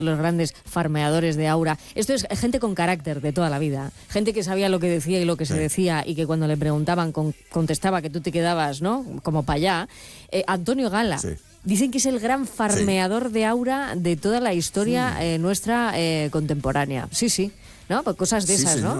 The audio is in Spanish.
los grandes farmeadores de aura. Esto es gente con carácter de toda la vida. Gente que sabía lo que decía y lo que se decía y que cuando le preguntaban contestaba que tú te quedabas, ¿no? Como para allá. Antonio Gala. Sí. Dicen que es el gran farmeador de aura de toda la historia nuestra contemporánea. Sí, sí. ¿No? Pues cosas de esas, ¿no?